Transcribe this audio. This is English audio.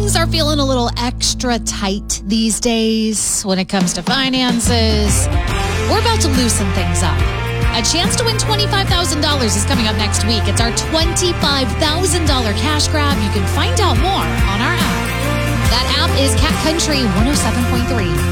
things are feeling a little extra tight these days when it comes to finances, we're about to loosen things up. A chance to win $25,000 is coming up next week. It's our $25,000 cash grab. You can find out more on our app. That app is Cat Country 107.3.